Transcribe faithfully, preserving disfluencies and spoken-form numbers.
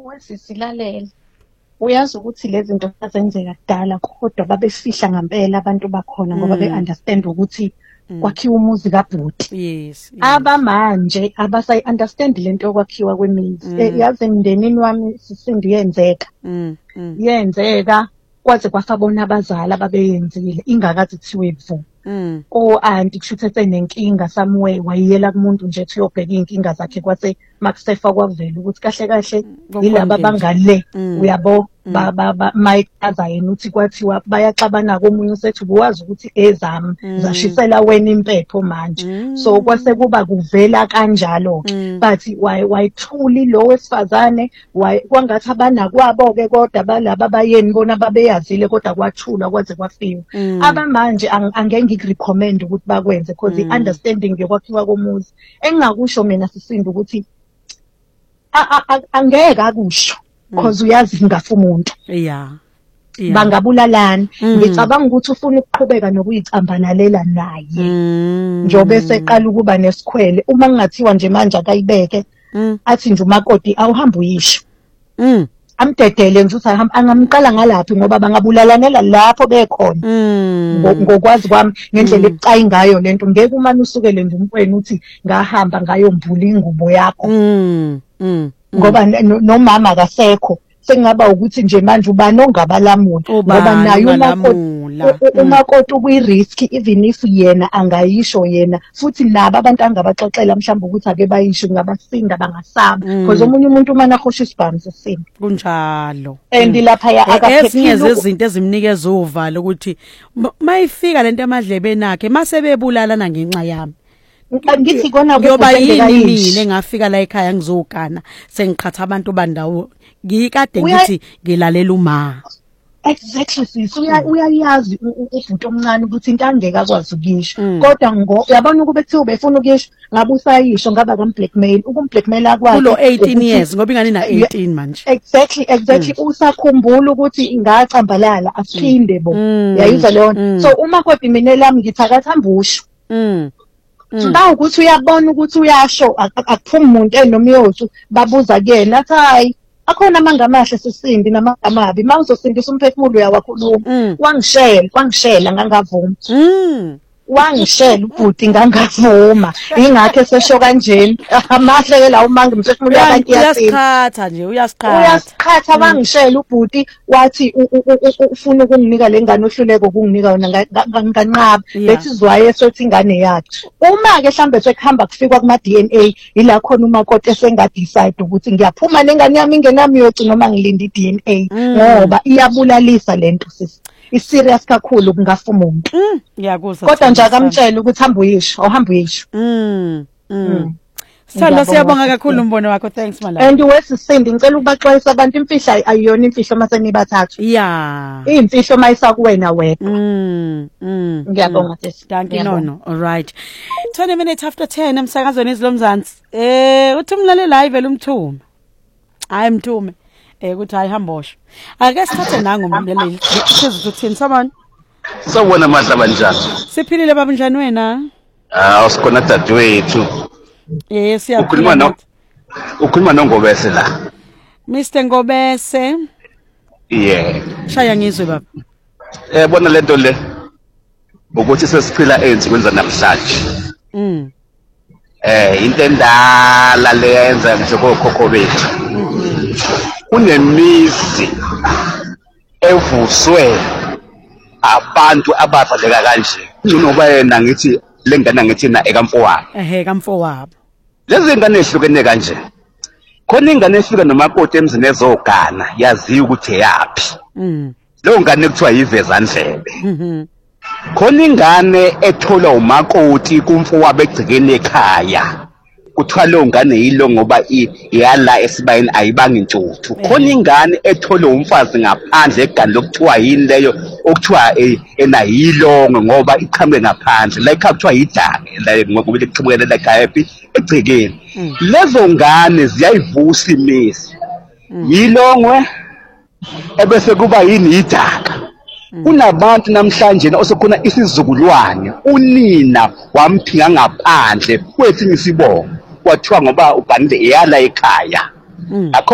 Wesisilalela. Uyazi ukuthi lezi zinto zazenzeka kudala kodwa babefihla ngempela abantu bakhona ngoba be-understand ukuthi kwakhiwa umuzi kabhuti. Yes. Abamanje abasayi understand lento yokwakhiwa kwemizi. Yazi emndenini wami Sisindi yenzeka. Yenzeka kwaze kwasabona abazali ababeyenzile ingakathi kuthiwe ivu. Mm. O anti kushuthi senenkinga somewhere wayiyela kumuntu nje ethi uyobheka inkinga zakhe kwase makusefa kwavela ukuthi kahle kahle yilaba bangale uyabo ba ba mayikaza yena uthi kwathiwa bayaxabana komunye usethi ubuwazi ukuthi ezami zashisela wena impepho manje so kwase kuba kuvela kanjalo but wayithuli lo wesifazane kwangathi abana kwabo ke kodwa balaba bayeni bona babeyazile kodwa kwathula kwaze kwafiwa abamanje angeke recommend ukuthi bakwenze because the understanding yokwakhiwa komuzi engingakusho mina Sisindi ukuthi angeke akusho because uyazi ngafa umuntu yeah bangabulalana ngicabanga ukuthi ufuna ukuqhubeka nokuyicambanalela naye njobe seqala ukuba nesikhwele uma ngingathiwa nje manje akayibeke athi nje umakoti awuhamba uyisho amdedele nje uthi angamqala ngalaphi ngoba bangabulalanela lapho bekhona ngokwazi kwami ngendlela ebucayi ngayo lento ngeke umane usukele nje umfweni uthi ngahamba ngayombula ingubo yakho ngoba nomama akasekho sengaba ukuthi nje manje ubani ongabalamula ngoba naye umakoti umakoti ukwi-risk even if yena angayisho yena futhi nabo abantu angabaxoxela mhlawumbe ukuthi ake bayisho ngabasinda bangasaba because omunye umuntu uma nahosha isibhamu sesinda kunjalo and lapha ya akaphezile izinto ezimnikeza uvalo ukuthi mayifika lento emadlebeni akhe mase bebulalana ngenxa yami ngithi kona kuyoba yini mina engafika la ekhaya ngizogana sengiqhatha abantu bandawo ngikade ngithi ngilalela uma exactly sis uyayazi ubhuti omncane ukuthi into angeke akwazi ukuyisho kodwa ngo yabona ukube kuthiwa ubefuna ukuyisho ngabe usayisho ngaba kam blackmail ukumblackmail akwazi kulo eighteen years ngoba ingane na eighteen manje exactly exactly usakhumbula ukuthi ingacambalala aphinde bo yayizwa leyo so uma kodwa mina lami ngithi akathamba usho Ba ukuthi uyabona ukuthi uyasho akuphumi umuntu enomyothu babuza kuyena athi hayi akhona amangamahle Sisindi namagama abi mawuzosindisa umphefumulo uyawakhuluma wangishela wangishela ngangavuma wangishela ubhuti ngangavuma ingakho esesho kanjeni amahle ke la umangi umphefumulo yabantu uyasikhatha nje uyasikhatha uyasikhatha wangishela ubhuti wathi ufuna ukunginika lengane ohluleko ukunginika yona nganqaba lethi izwaye sothi ingane yakhe uma ke mhlambe sekuhamba kufikwa kuma D N A ila khona umakoti esenga decide ukuthi ngiyaphuma nengane yami ingenami yoci noma ngilinde i D N A ngoba iyabulalisa lento sisi iserious kakhulu kungafa umuntu ngiyakuzwa kodwa nje akamtshela ukuthi hamba uyisho awuhamba uyisho mm Sithanda siyabonga kakhulu umbono wakho thanks my love and wesisindi ngicela ukubaxwayisa abantu imfihla ayiyona imfihlo mase nibathathu yeah imfihlo mayisakuwena wedwa mm mm ngiyabonga sisi thank you no no all right twenty minutes after ten emsakazweni izilomzansi eh uthi umlale live elumthuma hayi mthume eh ukuthi hayi hambosho ake sithathe nangu umleleli phezulu kuthini sabona sawona madla banjani siphilile baba njani wena ah usikhona dadewethu eh siyaphila ukhuluma no ukhuluma noNgobese la Mister Ngobese yeah shaya ngizwe baba eh bona lento le ukuthi sesiphila enzi kwenza namhlanje mm eh into endala leyenza nje kokhokho bethu kunemizi evuswe abantu ababhaleka kanje kunoba yena ngithi lengane ngithi na ekamfowabo ehe kamfowabo lezi ingane ehlukene kanje khona ingane efika nomakoti emzini ezogana yaziyo ukuthi eyapi mm leyo ngane kuthiwa yivezandlebe mhm khona ingane ethola umakoti kumfowabo egcikeni ekhaya kuthiwa leyo ngane yilo ngoba iyala esibayeni ayibanga intuthu khona ingane ethola umfazi ngaphandle egani lokuthiwa yini leyo okuthiwa ena yilongo ngoba iqhamuke ngaphandle la ikhaya kuthiwa yidake la ngoba iqhamukele la ekhaya ephi egcikeni lezo ngane ziyayivusa imizi yilongwe ebese kuba yini idaka kunabantu namhlanje osokhona isizukulwane unina wamphinga ngaphandle kwethi ngisibongo kwathiwa ngoba ubhanile iyala ekhaya